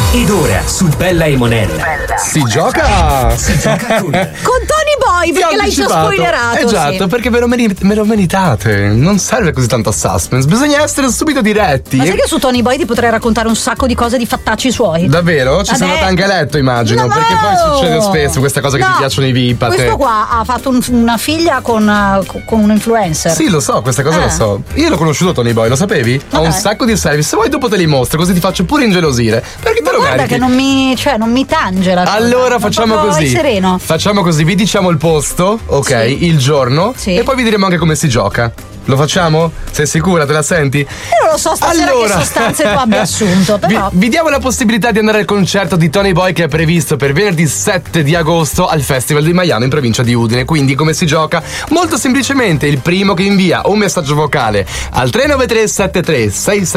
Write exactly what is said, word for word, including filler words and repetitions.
Ed ora su Bella e Monella si gioca si gioca con, con Tony Boy, perché l'hai già spoilerato. Esatto, sì. perché ve lo, meri- me lo meritate. Non serve così tanto suspense, bisogna essere subito diretti. Ma sai che su Tony Boy ti potrei raccontare un sacco di cose di fattacci suoi? Davvero? Ci sei andata anche a letto, immagino. No, perché poi succede spesso questa cosa che no, ti piacciono i V I P a te. Questo qua ha fatto un- una figlia con, uh, con un influencer. Sì, lo so, questa cosa Eh. lo so. Io l'ho conosciuto Tony Boy, lo sapevi? Ha Vabbè. un sacco di service. Se vuoi dopo te li mostro, così ti faccio pure ingelosire. Perché te lo Guarda meriti. che non mi, cioè, non mi tange la cosa. Allora Ma facciamo proprio così. è sereno. Facciamo così, vi diciamo il posto, ok, Sì. il giorno Sì. e poi vi diremo anche come si gioca. Lo facciamo? Sei sicura? Te la senti? Io non lo so stasera Allora. che sostanze tu abbia assunto, però. Vi, vi diamo la possibilità di andare al concerto di Tony Boy che è previsto per venerdì sette di agosto al Festival di Maiano in provincia di Udine. Quindi come si gioca? Molto semplicemente il primo che invia un messaggio vocale al tre nove tre sette tre sei sei